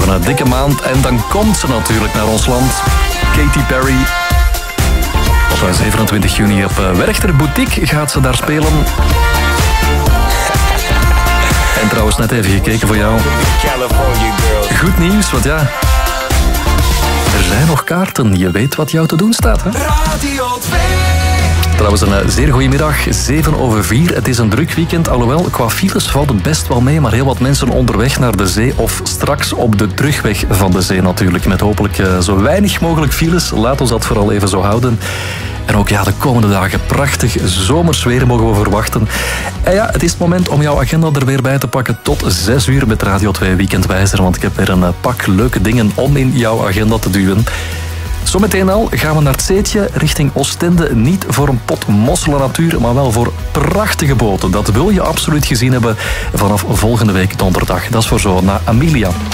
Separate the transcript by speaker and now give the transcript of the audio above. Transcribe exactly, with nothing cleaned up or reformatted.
Speaker 1: over een dikke maand. En dan komt ze natuurlijk naar ons land. Katy Perry. Op zevenentwintig juni op Werchter Boutique gaat ze daar spelen. En trouwens net even gekeken voor jou. Goed nieuws, want ja... er zijn nog kaarten. Je weet wat jou te doen staat, hè?
Speaker 2: Radio twee.
Speaker 1: Trouwens, een zeer goede middag. zeven over vier. Het is een druk weekend. Alhoewel, qua files valt het best wel mee. Maar heel wat mensen onderweg naar de zee. Of straks op de terugweg van de zee natuurlijk. Met hopelijk uh, zo weinig mogelijk files. Laat ons dat vooral even zo houden. En ook ja, de komende dagen prachtig zomers weer mogen we verwachten. En ja, het is het moment om jouw agenda er weer bij te pakken tot zes uur met Radio twee Weekendwijzer. Want ik heb weer een pak leuke dingen om in jouw agenda te duwen. Zometeen al gaan we naar het Zeetje richting Oostende. Niet voor een pot mosselen natuur, maar wel voor prachtige boten. Dat wil je absoluut gezien hebben vanaf volgende week donderdag. Dat is voor zo na Amelia.